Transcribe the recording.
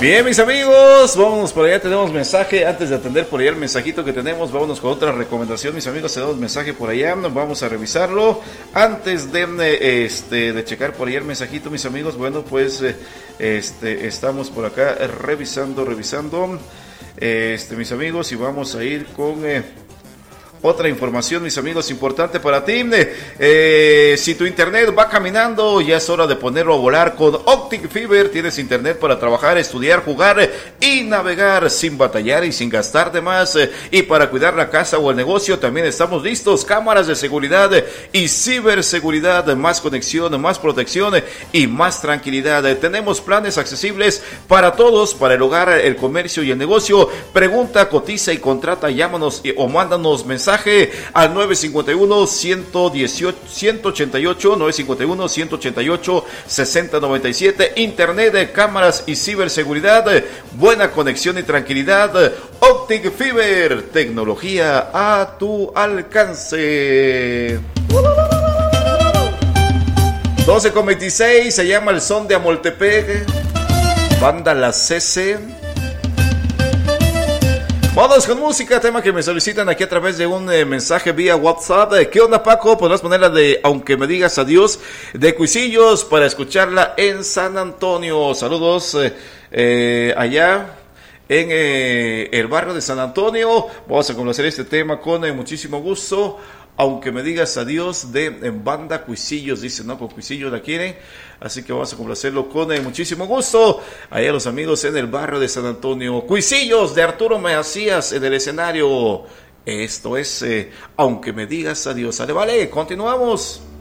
Bien, mis amigos, vámonos por allá, tenemos mensaje. Antes de atender por allá el mensajito que tenemos, vámonos con otra recomendación, mis amigos. Tenemos mensaje por allá, vamos a revisarlo. Antes de checar por allá el mensajito, mis amigos, bueno, pues estamos por acá revisando, mis amigos, y vamos a ir con otra información, mis amigos, importante para ti. Si tu internet va caminando, ya es hora de ponerlo a volar con Optic Fiber. Tienes internet para trabajar, estudiar, jugar y navegar sin batallar y sin gastar de más. Y para cuidar la casa o el negocio también estamos listos. Cámaras de seguridad y ciberseguridad, más conexión, más protección y más tranquilidad. Tenemos planes accesibles para todos, para el hogar, el comercio y el negocio. Pregunta, cotiza y contrata. Llámanos o mándanos mensaje al 951-188-6097, internet, cámaras y ciberseguridad, buena conexión y tranquilidad. Optic Fiber, tecnología a tu alcance. 12:26, se llama El Son de Amoltepec, banda La CC. Vamos con música, tema que me solicitan aquí a través de un mensaje vía WhatsApp. ¿Qué onda, Paco? Podrás ponerla de Aunque me digas adiós, de Cuisillos, para escucharla en San Antonio. Saludos allá en el barrio de San Antonio. Vamos a conocer este tema con muchísimo gusto. Aunque me digas adiós, de banda Cuisillos, dice, ¿no? Con Cuisillos la quieren, así que vamos a complacerlo con muchísimo gusto. Allá los amigos en el barrio de San Antonio. Cuisillos de Arturo Macías en el escenario. Esto es Aunque me digas adiós. Vale, continuamos.